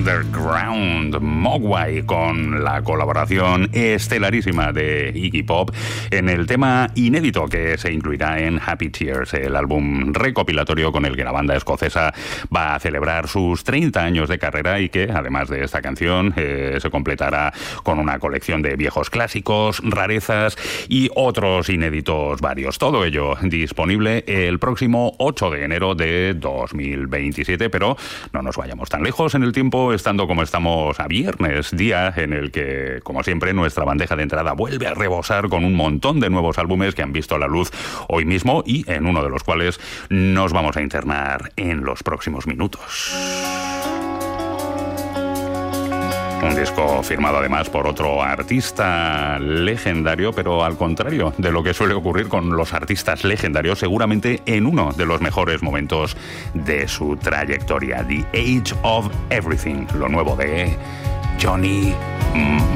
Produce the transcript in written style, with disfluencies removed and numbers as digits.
Underground, Mogwai, con la colaboración estelarísima de Iggy Pop en el tema inédito que se incluirá en Happy Tears, el álbum recopilatorio con el que la banda escocesa va a celebrar sus 30 años de carrera y que, además de esta canción, se completará con una colección de viejos clásicos, rarezas y otros inéditos varios. Todo ello disponible el próximo 8 de enero de 2027, pero no nos vayamos tan lejos en el tiempo, estando como estamos a viernes, día en el que, como siempre, nuestra bandeja de entrada vuelve a rebosar con un montón de nuevos álbumes que han visto la luz hoy mismo y en uno de los cuales nos vamos a internar en los próximos minutos. Un disco firmado además por otro artista legendario, pero al contrario de lo que suele ocurrir con los artistas legendarios, seguramente en uno de los mejores momentos de su trayectoria. The Age of Everything, lo nuevo de Johnny